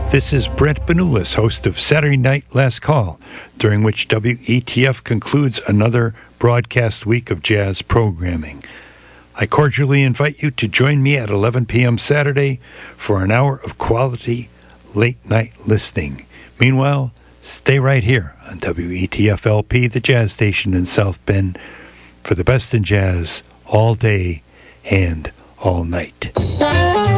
This is Brent Benulis, host of Saturday Night Last Call, during which WETF concludes another broadcast week of jazz programming. I cordially invite you to join me at 11 p.m. Saturday for an hour of quality late-night listening. Meanwhile, stay right here on WETF-LP, the jazz station in South Bend, for the best in jazz all day and all night.